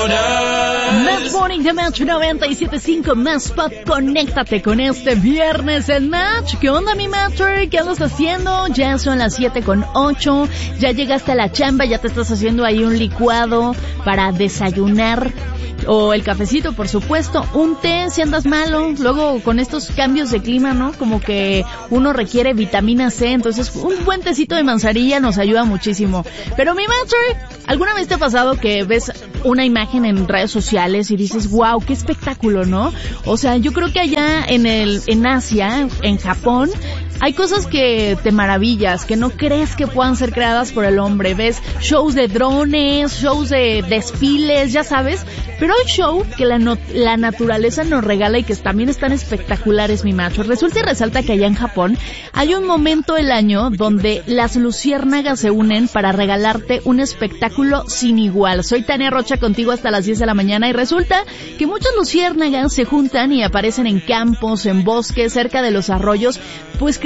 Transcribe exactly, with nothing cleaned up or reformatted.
Más Morning de Match noventa y siete punto cinco, más pop, conéctate con este viernes en Match. ¿Qué onda, mi Matcher? ¿Qué andas haciendo? Ya son las siete con ocho, ya llegaste a la chamba, ya te estás haciendo ahí un licuado para desayunar, o el cafecito, por supuesto, un té si andas malo. Luego con estos cambios de clima, ¿no? Como que uno requiere vitamina C, entonces un buen tecito de manzanilla nos ayuda muchísimo. Pero mi Matcher, ¿alguna vez te ha pasado que ves una imagen en redes sociales y dices, wow, qué espectáculo, ¿no? O sea, yo creo que allá en el, en Asia, en Japón, hay cosas que te maravillas, que no crees que puedan ser creadas por el hombre. Ves shows de drones, shows de desfiles, ya sabes, pero hay show que la, no, la naturaleza nos regala y que también están espectaculares, mi macho. Resulta y resalta que allá en Japón hay un momento del año donde las luciérnagas se unen para regalarte un espectáculo sin igual. Soy Tania Rocha contigo hasta las diez de la mañana y resulta que muchas luciérnagas se juntan y aparecen en campos, en bosques, cerca de los arroyos, pues